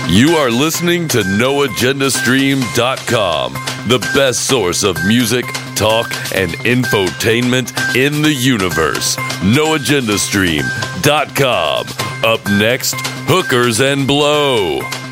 You are listening to NoAgendaStream.com, the best source of music, talk, and infotainment in the universe. NoAgendaStream.com. Up next, Hookers and Blow.